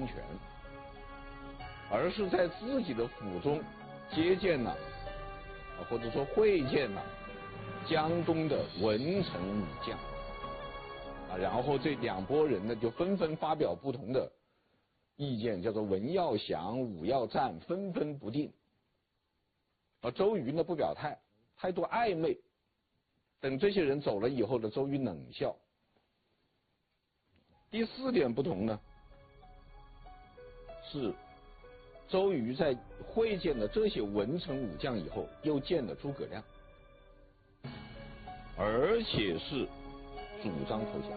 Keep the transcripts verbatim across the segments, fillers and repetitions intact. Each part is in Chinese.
孙权，而是在自己的府中接见了，或者说会见了江东的文臣武将啊，然后这两拨人呢就纷纷发表不同的意见，叫做文要降，武要战，纷纷不定。而周瑜呢不表态，态度暧昧。等这些人走了以后呢，周瑜冷笑。第四点不同呢，是周瑜在会见了这些文臣武将以后，又见了诸葛亮，而且是主张投降。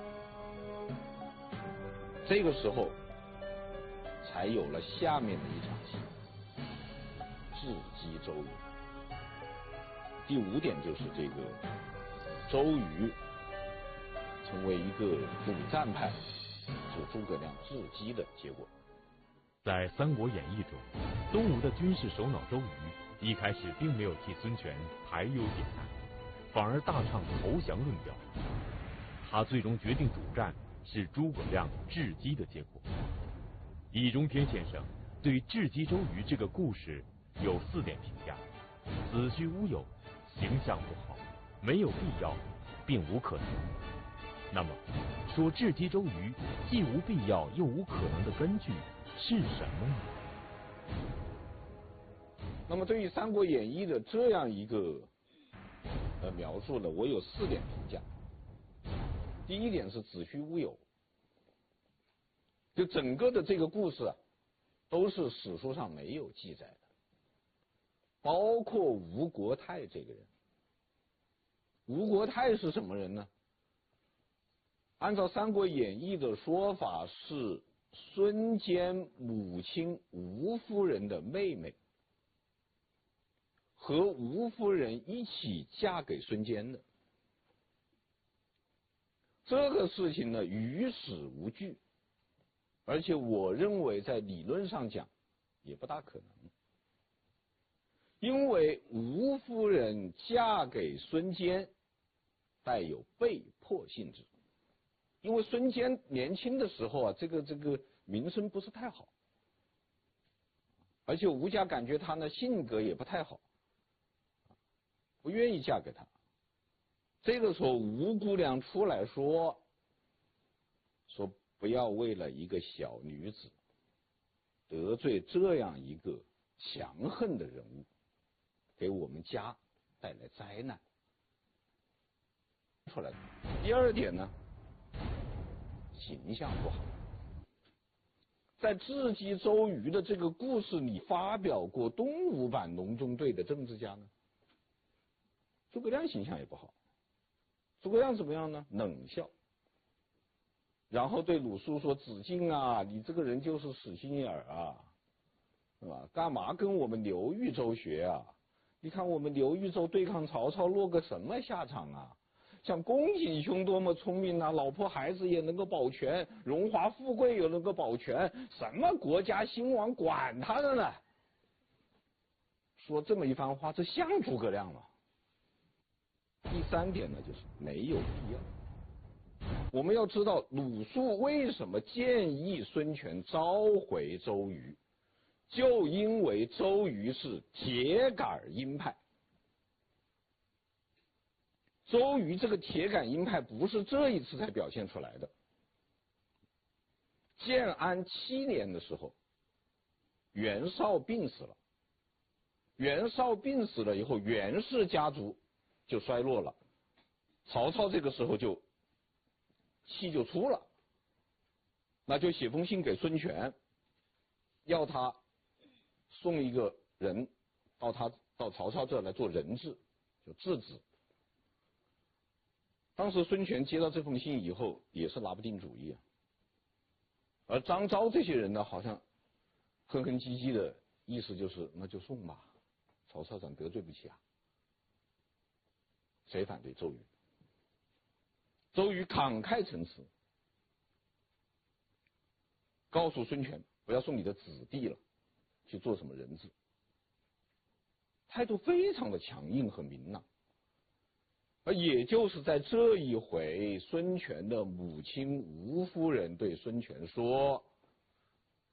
这个时候才有了下面的一场戏，智击周瑜。第五点就是这个周瑜成为一个主战派，是诸葛亮智击的结果。 在《三国演义》中，东吴的军事首脑周瑜一开始并没有替孙权排忧解难，反而大唱投降论调。他最终决定主战是诸葛亮智击的结果。易中天先生对智击周瑜这个故事有四点评价：子虚乌有，形象不好，没有必要，并无可能。那么，说智击周瑜既无必要又无可能的根据是什么呢？ 那么对于《三国演义》的这样一个呃描述呢，我有四点评价。第一点是子虚乌有，就整个的这个故事啊，都是史书上没有记载的，包括吴国太这个人。吴国太是什么人呢？按照《三国演义》的说法，是孙坚母亲吴夫人的妹妹，和吴夫人一起嫁给孙坚的。这个事情呢，与史无据，而且我认为在理论上讲也不大可能，因为吴夫人嫁给孙坚带有被迫性质。因为孙坚年轻的时候啊，这个这个名声不是太好，而且吴家感觉他呢性格也不太好，不愿意嫁给他。这个时候吴姑娘出来说，说不要为了一个小女子得罪这样一个强横的人物，给我们家带来灾难。出来的。第二点呢，形象不好。在智击周瑜的这个故事里发表过东吴版隆中对的政治家呢，诸葛亮形象也不好。诸葛亮怎么样呢？冷笑，然后对鲁肃说：“子敬啊，你这个人就是死心眼儿啊，是吧？干嘛跟我们刘豫州学啊？你看我们刘豫州对抗曹操落个什么下场啊？像公瑾兄多么聪明啊，老婆孩子也能够保全，荣华富贵也能够保全，什么国家兴亡管他的呢？”说这么一番话，这像诸葛亮吗？第三点呢，就是没有必要。我们要知道鲁肃为什么建议孙权召回周瑜，就因为周瑜是铁杆鹰派。周瑜这个铁杆鹰派不是这一次才表现出来的。建安七年的时候，袁绍病死了。袁绍病死了以后，袁氏家族就衰落了。曹操这个时候就气就出了，那就写封信给孙权，要他送一个人到他到曹操这儿来做人质，就质子。当时孙权接到这封信以后，也是拿不定主意啊。而张昭这些人呢，好像哼哼唧唧的意思就是，那就送吧，曹操长得罪不起啊。谁反对？周瑜。周瑜慷慨陈词，告诉孙权不要送你的子弟了，去做什么人质，态度非常的强硬和明朗。而也就是在这一回，孙权的母亲吴夫人对孙权说：“